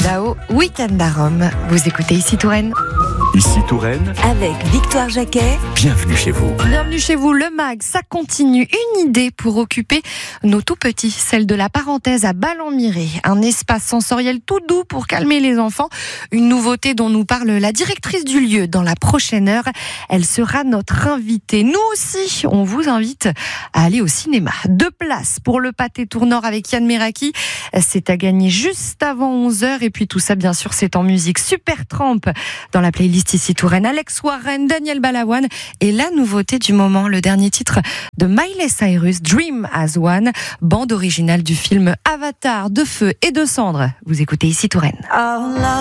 Jao, Week-end à Rome. Vous écoutez Ici Touraine. Ici Touraine, avec Victoire Jacquet. bienvenue chez vous. Bienvenue chez vous, le MAG, ça continue. Une idée pour occuper nos tout-petits, celle de la parenthèse à Ballon-Miré. Un espace sensoriel tout doux pour calmer les enfants. Une nouveauté dont nous parle la directrice du lieu dans la prochaine heure. Elle sera notre invitée. Nous aussi, on vous invite à aller au cinéma. 2 places pour le pâté Tournord avec Yann Meraki. C'est à gagner juste avant 11h. Et puis tout ça, bien sûr, c'est en musique. Supertramp dans la playlist Ici Touraine. Alex Warren, Daniel Balavoine et la nouveauté du moment, le dernier titre de Miley Cyrus, Dream as One, bande originale du film Avatar de feu et de cendres. Vous écoutez Ici Touraine.